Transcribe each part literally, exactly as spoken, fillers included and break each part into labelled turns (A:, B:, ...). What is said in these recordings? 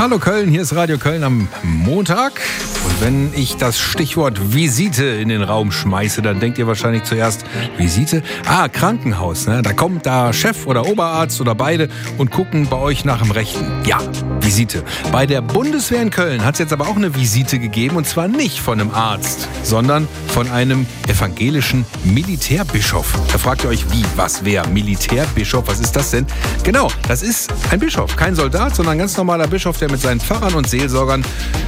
A: Hallo Köln, hier ist Radio Köln am Montag. Und wenn ich das Stichwort Visite in den Raum schmeiße, dann denkt ihr wahrscheinlich zuerst, Visite? Ah, Krankenhaus. Ne? Da kommt da Chef oder Oberarzt oder beide und gucken bei euch nach dem Rechten. Ja, Visite. Bei der Bundeswehr in Köln hat es jetzt aber auch eine Visite gegeben. Und zwar nicht von einem Arzt, sondern von einem evangelischen Militärbischof. Da fragt ihr euch, wie, was, wer? Militärbischof, was ist das denn? Genau, das ist ein Bischof. Kein Soldat, sondern ein ganz normaler Bischof, der mit seinen Pfarrern und Seelsorgern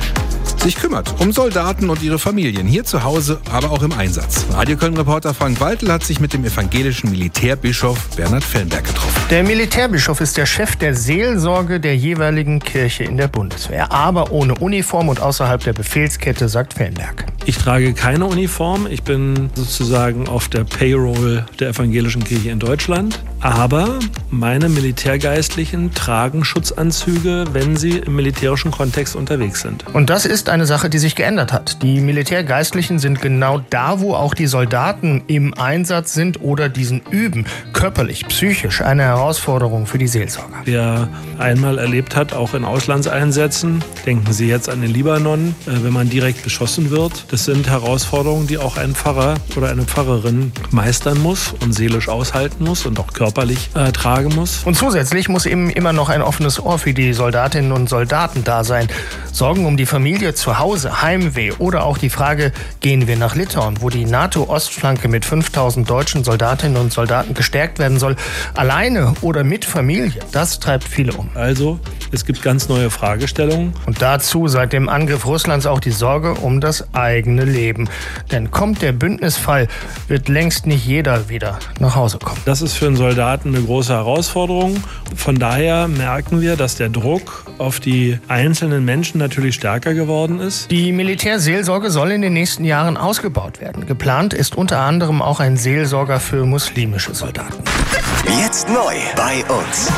A: sich kümmert um Soldaten und ihre Familien, hier zu Hause, aber auch im Einsatz. Radio Köln-Reporter Frank Waltel hat sich mit dem evangelischen Militärbischof Bernhard Fellenberg getroffen.
B: Der Militärbischof ist der Chef der Seelsorge der jeweiligen Kirche in der Bundeswehr, aber ohne Uniform und außerhalb der Befehlskette, sagt Fellenberg.
C: Ich trage keine Uniform, ich bin sozusagen auf der Payroll der evangelischen Kirche in Deutschland, aber meine Militärgeistlichen tragen Schutzanzüge, wenn sie im militärischen Kontext unterwegs sind.
B: Und das ist eine Sache, die sich geändert hat. Die Militärgeistlichen sind genau da, wo auch die Soldaten im Einsatz sind oder diesen üben. Körperlich, psychisch eine Herausforderung für die Seelsorger.
C: Wer einmal erlebt hat, auch in Auslandseinsätzen, denken Sie jetzt an den Libanon, wenn man direkt beschossen wird. Das sind Herausforderungen, die auch ein Pfarrer oder eine Pfarrerin meistern muss und seelisch aushalten muss und auch körperlich äh, tragen muss.
B: Und zusätzlich muss eben immer noch ein offenes Ohr für die Soldatinnen und Soldaten da sein. Sorgen um die Familie zu Hause, Heimweh oder auch die Frage, gehen wir nach Litauen, wo die NATO-Ostflanke mit fünftausend deutschen Soldatinnen und Soldaten gestärkt werden soll, alleine oder mit Familie, das treibt viele um.
C: Also, es gibt ganz neue Fragestellungen.
B: Und dazu seit dem Angriff Russlands auch die Sorge um das eigene Leben. Denn kommt der Bündnisfall, wird längst nicht jeder wieder nach Hause kommen.
C: Das ist für einen Soldaten eine große Herausforderung. Von daher merken wir, dass der Druck auf die einzelnen Menschen natürlich stärker geworden ist.
B: Die Militärseelsorge soll in den nächsten Jahren ausgebaut werden. Geplant ist unter anderem auch ein Seelsorger für muslimische Soldaten.
D: Jetzt neu bei uns.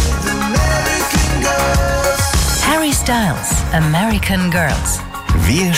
E: Harry Styles, American Girls.
D: Wir